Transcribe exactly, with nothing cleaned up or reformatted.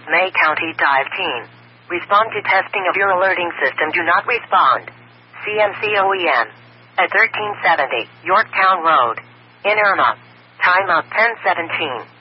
May County Dive Team. Respond to testing of your alerting system. Do not respond. C M C O E M. At thirteen seventy Yorktown Road. In Irma. Time of ten seventeen.